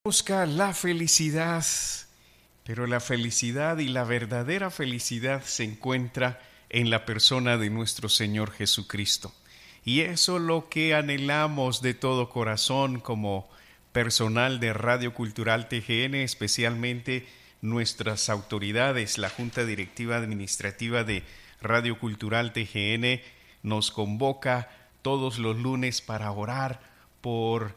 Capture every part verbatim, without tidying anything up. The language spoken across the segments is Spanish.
Busca la felicidad, pero la felicidad y la verdadera felicidad se encuentra en la persona de nuestro Señor Jesucristo. Y eso es lo que anhelamos de todo corazón como personal de Radio Cultural T G N, especialmente nuestras autoridades. La Junta Directiva Administrativa de Radio Cultural T G N nos convoca todos los lunes para orar por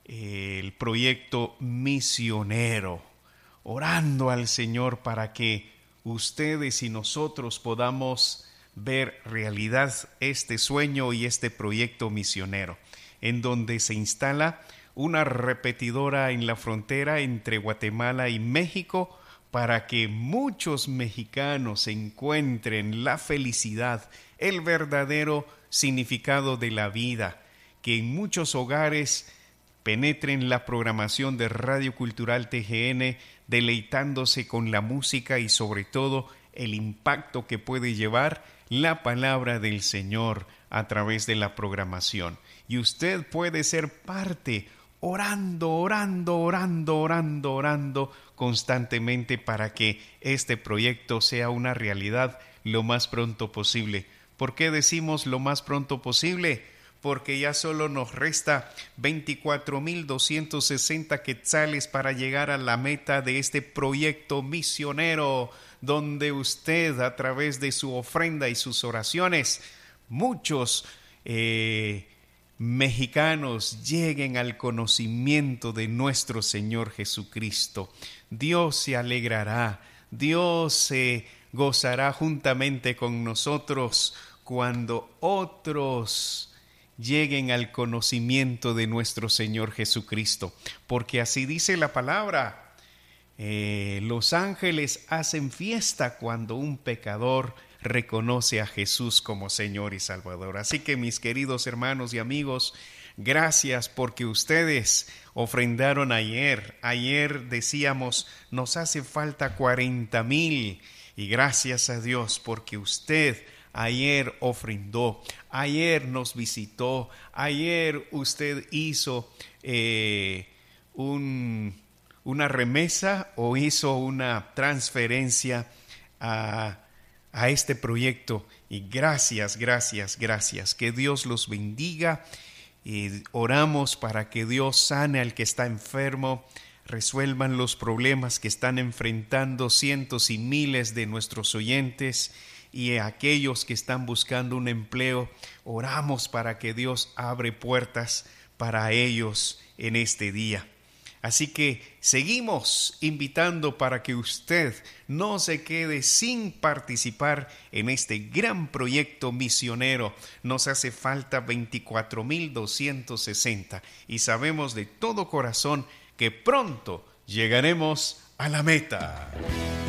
el proyecto misionero, orando al Señor para que ustedes y nosotros podamos ver realidad este sueño y este proyecto misionero, en donde se instala una repetidora en la frontera entre Guatemala y México para que muchos mexicanos encuentren la felicidad, el verdadero significado de la vida, que en muchos hogares penetren la programación de Radio Cultural T G N, deleitándose con la música y sobre todo el impacto que puede llevar la palabra del Señor a través de la programación. Y usted puede ser parte, orando, orando, orando, orando, orando constantemente para que este proyecto sea una realidad lo más pronto posible. ¿Por qué decimos lo más pronto posible? Porque ya solo nos resta veinticuatro mil doscientos sesenta quetzales para llegar a la meta de este proyecto misionero, donde usted, a través de su ofrenda y sus oraciones, muchos eh, mexicanos lleguen al conocimiento de nuestro Señor Jesucristo. Dios se alegrará, Dios se gozará juntamente con nosotros cuando otros lleguen al conocimiento de nuestro Señor Jesucristo, porque así dice la palabra. Eh, los ángeles hacen fiesta cuando un pecador reconoce a Jesús como Señor y Salvador. Así que, mis queridos hermanos y amigos, gracias porque ustedes ofrendaron ayer. Ayer decíamos, nos hace falta cuarenta mil, y gracias a Dios porque usted ayer ofrendó, ayer nos visitó, ayer usted hizo eh, un, una remesa o hizo una transferencia a, a este proyecto. Y gracias, gracias, gracias. Que Dios los bendiga. Y oramos para que Dios sane al que está enfermo, resuelvan los problemas que están enfrentando cientos y miles de nuestros oyentes. Y a aquellos que están buscando un empleo, oramos para que Dios abre puertas para ellos en este día. Así que seguimos invitando para que usted no se quede sin participar en este gran proyecto misionero. Nos hace falta veinticuatro mil doscientos sesenta y sabemos de todo corazón que pronto llegaremos a la meta.